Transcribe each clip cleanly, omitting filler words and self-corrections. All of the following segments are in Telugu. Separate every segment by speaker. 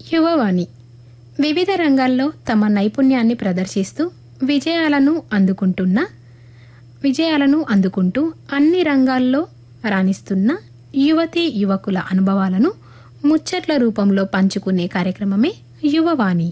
Speaker 1: యువవాణి వివిధ రంగాల్లో తమ నైపుణ్యాన్ని ప్రదర్శిస్తూ విజయాలను అందుకుంటూ అన్ని రంగాల్లో రాణిస్తున్న యువతీ యువకుల అనుభవాలను ముచ్చట్ల రూపంలో పంచుకునే కార్యక్రమమే యువవాణి.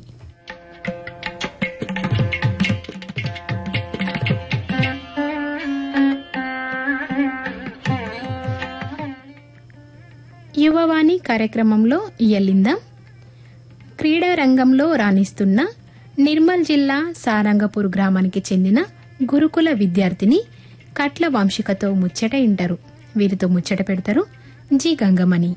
Speaker 1: యువవాణి కార్యక్రమంలో ఇయ్యలిందాం క్రీడా రంగంలో రాణిస్తున్న నిర్మల్ జిల్లా సారంగపూర్ గ్రామానికి చెందిన గురుకుల విద్యార్థిని కట్ల వంశికతో ముచ్చట ఇంటారు. వీరితో ముచ్చట పెడతారు జి గంగమణి.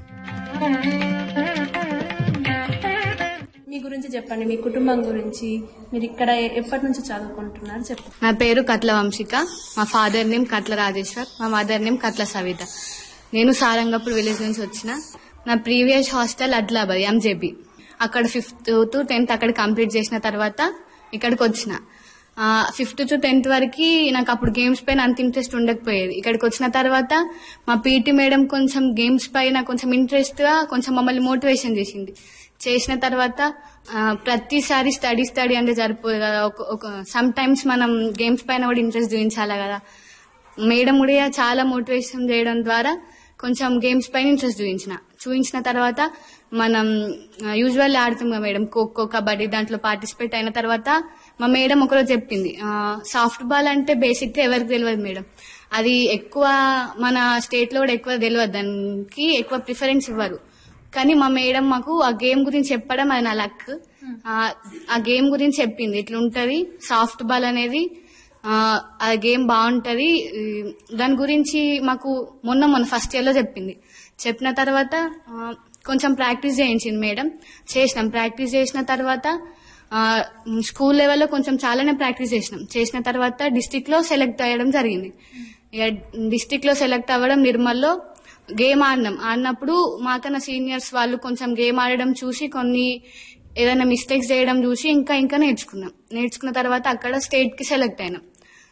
Speaker 2: మీ గురించి చెప్పండి, మీ కుటుంబం గురించి. మీరు ఇక్కడ ఎప్పటి నుంచి చదువుకుంటున్నారు చెప్పండి.
Speaker 3: నా పేరు కట్ల వంశిక. మా ఫాదర్ నేమ్ కట్ల రాజేశ్వర్, మా మదర్ నేమ్ కట్ల సవిత. నేను సారంగపూర్ విలేజ్ నుంచి వచ్చిన. నా ప్రీవియస్ హాస్టల్ అడ్లాబాద్ ఎంజేబీ. అక్కడ 5th to 10th అక్కడ కంప్లీట్ చేసిన తర్వాత ఇక్కడికి వచ్చిన. 5th to 10th వరకు నాకు అప్పుడు గేమ్స్ పైన అంత ఇంట్రెస్ట్ ఉండకపోయేది. ఇక్కడికి వచ్చిన తర్వాత మా పీటీ మేడం కొంచెం గేమ్స్ పైన కొంచెం ఇంట్రెస్ట్ గా కొంచెం మమ్మల్ని మోటివేషన్ చేసిన తర్వాత ప్రతిసారి స్టడీ అంటే సరిపోదు కదా, సమ్ టైమ్స్ మనం గేమ్స్ పైన కూడా ఇంట్రెస్ట్ చూపించాలి కదా. మేడం కూడా చాలా మోటివేషన్ చేయడం ద్వారా కొంచెం గేమ్స్ పైన ఇంట్రెస్ట్ చూపించిన తర్వాత మనం యూజువల్లీ ఆడుతాం కదా మేడం, ఖోఖో కబడ్డీ దాంట్లో పార్టిసిపేట్ అయిన తర్వాత మా మేడం ఒకరోజు చెప్పింది, సాఫ్ట్ బాల్ అంటే బేసిక్ ఎవరికి తెలియదు మేడం, అది ఎక్కువ మన స్టేట్ లో కూడా ఎక్కువ తెలియదు, దానికి ఎక్కువ ప్రిఫరెన్స్ ఇవ్వరు. కానీ మా మేడం మాకు ఆ గేమ్ గురించి చెప్పడం అది నా లక్. ఆ గేమ్ గురించి చెప్పింది, ఇట్లుంటది సాఫ్ట్ బాల్ అనేది, ఆ గేమ్ బాగుంటది, దాని గురించి మాకు మొన్న ఫస్ట్ ఇయర్ లో చెప్పింది. చెప్పిన తర్వాత కొంచెం ప్రాక్టీస్ చేయించింది మేడం. ప్రాక్టీస్ చేసిన తర్వాత స్కూల్ లెవెల్లో కొంచెం చాలానే ప్రాక్టీస్ చేసిన తర్వాత డిస్టిక్ లో సెలెక్ట్ అయ్యడం జరిగింది. ఇక డిస్టిక్ లో సెలెక్ట్ అవ్వడం, నిర్మల్లో గేమ్ ఆడినప్పుడు మాకన్నా సీనియర్స్ వాళ్ళు కొంచెం గేమ్ ఆడడం చూసి కొన్ని ఏదైనా మిస్టేక్స్ చేయడం చూసి ఇంకా నేర్చుకున్న తర్వాత అక్కడ స్టేట్ కి సెలెక్ట్ అయినాం.